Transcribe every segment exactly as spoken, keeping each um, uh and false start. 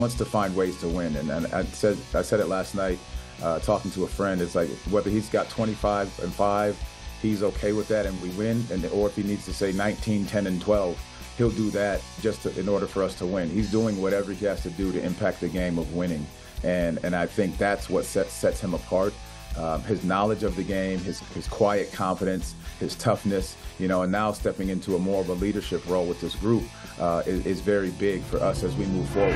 wants to find ways to win. And, and I said I said it last night, uh, talking to a friend. It's like whether he's got twenty-five and five, he's okay with that, and we win. And or if he needs to say nineteen, ten, and twelve, he'll do that just to, in order for us to win. He's doing whatever he has to do to impact the game of winning. And and I think that's what sets sets him apart. Um, his knowledge of the game, his his quiet confidence, his toughness, you know, and now stepping into a more of a leadership role with this group uh, is, is very big for us as we move forward.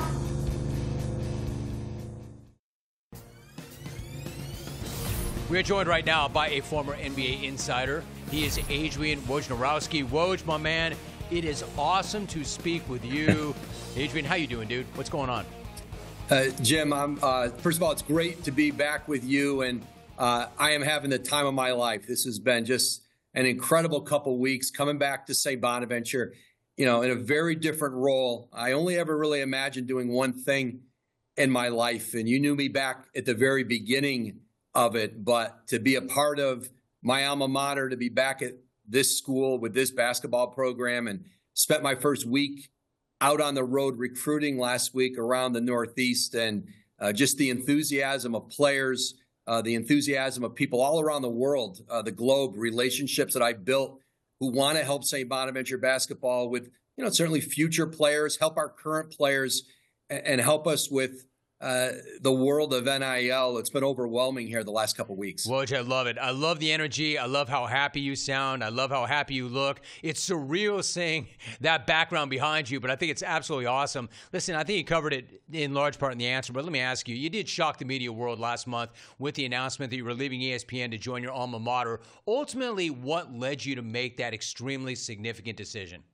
We are joined right now by a former N B A insider. He is Adrian Wojnarowski. Woj, my man, it is awesome to speak with you. Adrian, how you doing, dude? What's going on? Uh, Jim, I'm, uh, first of all, it's great to be back with you, and uh, I am having the time of my life. This has been just an incredible couple weeks coming back to Saint Bonaventure, you know, in a very different role. I only ever really imagined doing one thing in my life, and you knew me back at the very beginning of it, but to be a part of my alma mater, to be back at this school with this basketball program, and spent my first week out on the road recruiting last week around the Northeast, and uh, just the enthusiasm of players, uh, the enthusiasm of people all around the world, uh, the globe, relationships that I've built who want to help Saint Bonaventure basketball with, you know, certainly future players, help our current players, and, and help us with Uh, the world of N I L. It's been overwhelming here the last couple of weeks. Woj, I love it. I love the energy. I love how happy you sound. I love how happy you look. It's surreal seeing that background behind you, but I think it's absolutely awesome. Listen, I think you covered it in large part in the answer, but let me ask you, you did shock the media world last month with the announcement that you were leaving E S P N to join your alma mater. Ultimately, what led you to make that extremely significant decision?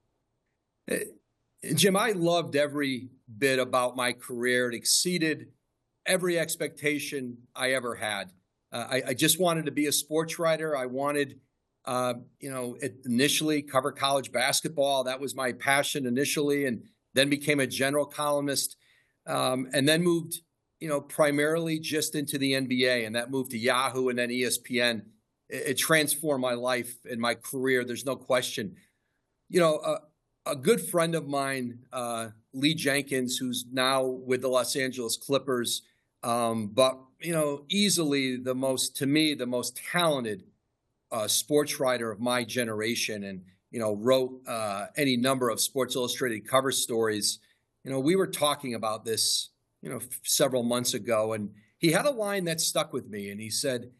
It- Jim, I loved every bit about my career. It exceeded every expectation I ever had. Uh, I, I just wanted to be a sports writer. I wanted, uh, you know, initially cover college basketball. That was my passion initially, and then became a general columnist, um, and then moved, you know, primarily just into the N B A, and that moved to Yahoo and then E S P N. It, it transformed my life and my career. There's no question. You know, uh, a good friend of mine, uh, Lee Jenkins, who's now with the Los Angeles Clippers, um, but, you know, easily the most, to me, the most talented uh, sports writer of my generation, and, you know, wrote uh, any number of Sports Illustrated cover stories. You know, we were talking about this, you know, f- several months ago, and he had a line that stuck with me, and he said,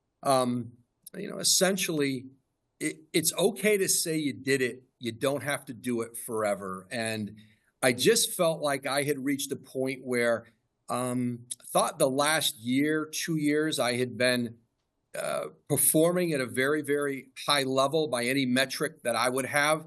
um, you know, essentially, it, it's okay to say you did it. You don't have to do it forever. And I just felt like I had reached a point where um, I thought the last year, two years, I had been uh, performing at a very, very high level by any metric that I would have.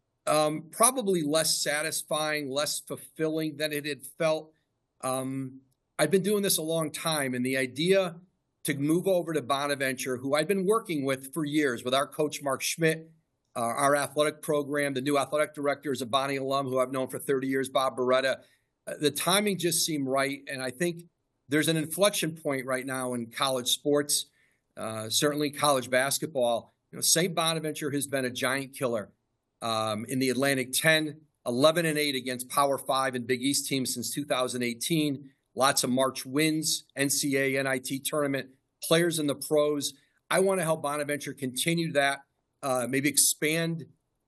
Um, probably less satisfying, less fulfilling than it had felt. Um, I've been doing this a long time, and the idea to move over to Bonaventure, who I've been working with for years, with our coach, Mark Schmidt, Uh, our athletic program, the new athletic director is a Bonnie alum who I've known for thirty years, Bob Beretta. Uh, the timing just seemed right. And I think there's an inflection point right now in college sports, uh, certainly college basketball. You know, Saint Bonaventure has been a giant killer um, in the Atlantic ten, eleven and eight against Power Five and Big East teams since two thousand eighteen. Lots of March wins, N C A A, N I T tournament, players in the pros. I want to help Bonaventure continue that. Uh, maybe expand,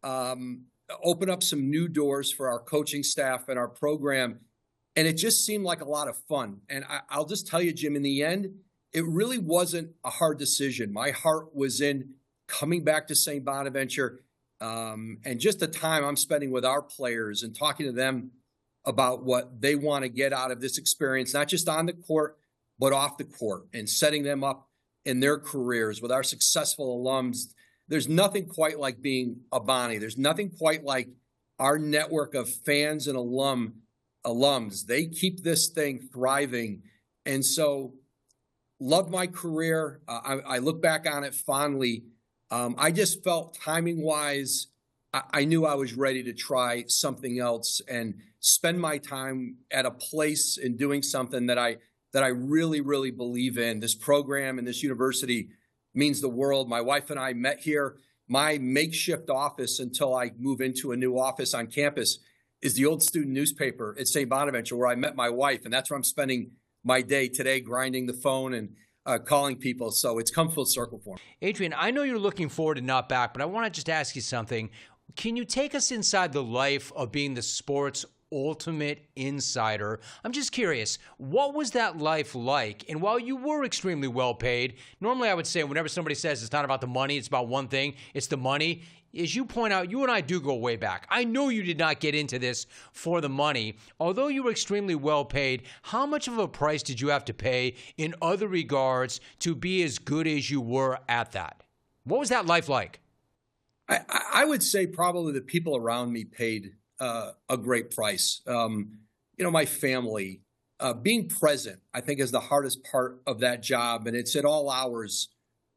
um, open up some new doors for our coaching staff and our program. And it just seemed like a lot of fun. And I, I'll just tell you, Jim, in the end, it really wasn't a hard decision. My heart was in coming back to Saint Bonaventure, um, and just the time I'm spending with our players and talking to them about what they want to get out of this experience, not just on the court, but off the court, and setting them up in their careers with our successful alums. There's nothing quite like being a Bonnie. There's nothing quite like our network of fans and alum alums. They keep this thing thriving. And so loved my career. Uh, I, I look back on it fondly. Um, I just felt timing wise, I, I knew I was ready to try something else and spend my time at a place in doing something that I, that I really, really believe in. This program and this university means the world. My wife and I met here. My makeshift office until I move into a new office on campus is the old student newspaper at Saint Bonaventure where I met my wife, and that's where I'm spending my day today, grinding the phone and uh, calling people. So it's come full circle for me. Adrian, I know you're looking forward and not back, but I want to just ask you something. Can you take us inside the life of being the sports ultimate insider? I'm just curious, what was that life like? And while you were extremely well paid, normally I would say whenever somebody says it's not about the money, it's about one thing, it's the money. As you point out, you and I do go way back. I know you did not get into this for the money. Although you were extremely well paid, how much of a price did you have to pay in other regards to be as good as you were at that? What was that life like? I, I would say probably the people around me paid uh, a great price. Um, you know, my family, uh, being present, I think is the hardest part of that job. And it's at all hours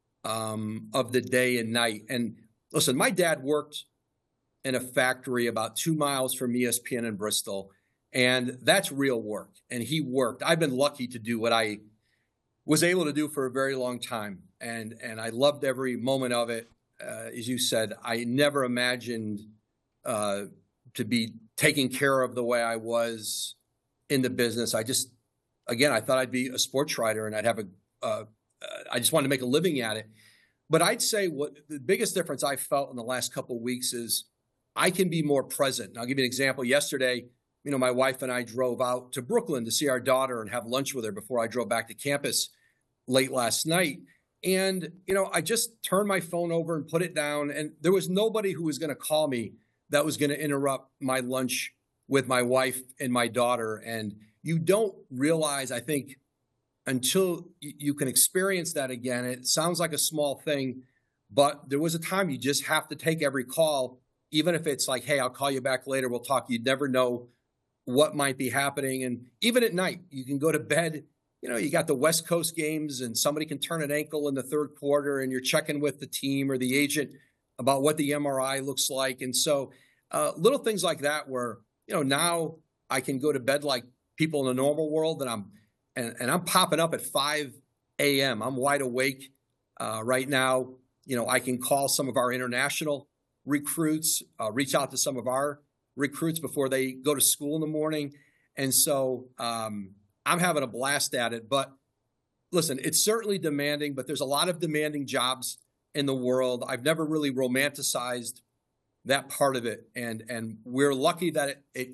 um, of the day and night. And listen, my dad worked in a factory about two miles from E S P N in Bristol, and that's real work. And he worked. I've been lucky to do what I was able to do for a very long time. And, and I loved every moment of it. Uh, as you said, I never imagined uh, to be taken care of the way I was in the business. I just, again, I thought I'd be a sports writer and I'd have a, uh, uh, I just wanted to make a living at it. But I'd say what the biggest difference I felt in the last couple of weeks is I can be more present. And I'll give you an example. Yesterday, you know, my wife and I drove out to Brooklyn to see our daughter and have lunch with her before I drove back to campus late last night. And, you know, I just turned my phone over and put it down. And there was nobody who was going to call me that was going to interrupt my lunch with my wife and my daughter. And you don't realize, I think, until you can experience that again. It sounds like a small thing, but there was a time you just have to take every call, even if it's like, hey, I'll call you back later, we'll talk. You'd never know what might be happening. And even at night, you can go to bed. You know, you got the West Coast games and somebody can turn an ankle in the third quarter and you're checking with the team or the agent about what the M R I looks like. And so uh, little things like that where, you know, now I can go to bed like people in the normal world and I'm and, and I'm popping up at five a.m. I'm wide awake uh, right now. You know, I can call some of our international recruits, uh, reach out to some of our recruits before they go to school in the morning. And so um, I'm having a blast at it. But listen, it's certainly demanding, but there's a lot of demanding jobs in the world. I've never really romanticized that part of it. And and we're lucky that it, it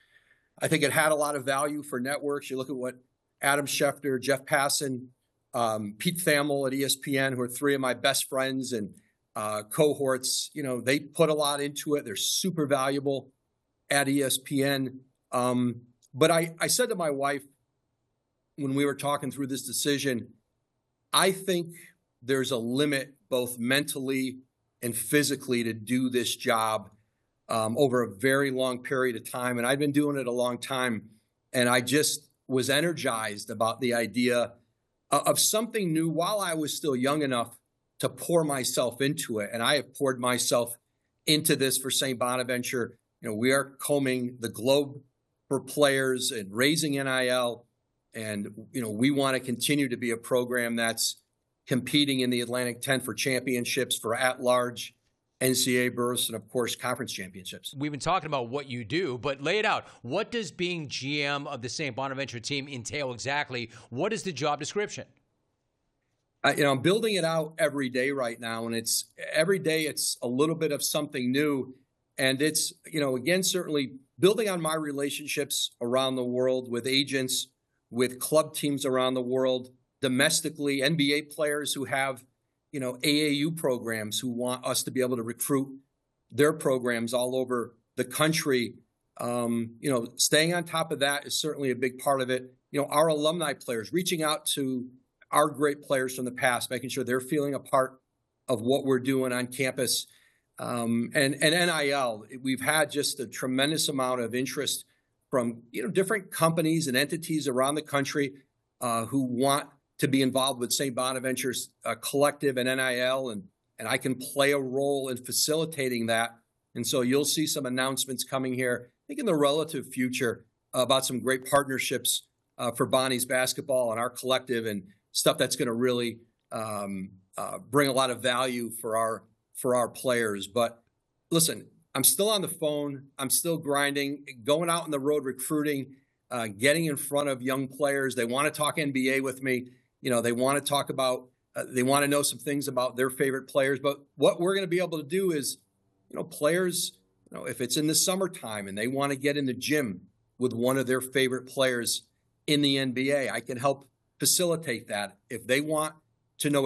I think it had a lot of value for networks. You look at what Adam Schefter, Jeff Passan, um, Pete Thamel at E S P N, who are three of my best friends and uh, cohorts, you know, they put a lot into it. They're super valuable at E S P N. Um, but I, I said to my wife when we were talking through this decision, I think there's a limit both mentally and physically to do this job um, over a very long period of time. And I've been doing it a long time. And I just was energized about the idea of something new while I was still young enough to pour myself into it. And I have poured myself into this for Saint Bonaventure. You know, we are combing the globe for players and raising N I L. And, you know, we want to continue to be a program that's competing in the Atlantic ten for championships, for at-large N C A A berths, and, of course, conference championships. We've been talking about what you do, but lay it out. What does being G M of the Saint Bonaventure team entail exactly? What is the job description? Uh, you know, I'm building it out every day right now, and it's every day it's a little bit of something new. And it's, you know, again, certainly building on my relationships around the world with agents, with club teams around the world, domestically, N B A players who have, you know, A A U programs who want us to be able to recruit their programs all over the country. Um, you know, staying on top of that is certainly a big part of it. You know, our alumni players, reaching out to our great players from the past, making sure they're feeling a part of what we're doing on campus. Um, and, and N I L, we've had just a tremendous amount of interest from, you know, different companies and entities around the country uh, who want to be involved with Saint Bonaventure's uh, collective and N I L, and and I can play a role in facilitating that. And so you'll see some announcements coming here, I think in the relative future, uh, about some great partnerships uh, for Bonnie's basketball and our collective, and stuff that's going to really um, uh, bring a lot of value for our for our players. But listen, I'm still on the phone. I'm still grinding, going out on the road recruiting, uh, getting in front of young players. They want to talk N B A with me. You know, they want to talk about, uh, they want to know some things about their favorite players. But what we're going to be able to do is, you know, players, you know, if it's in the summertime and they want to get in the gym with one of their favorite players in the N B A, I can help facilitate that. If they want to know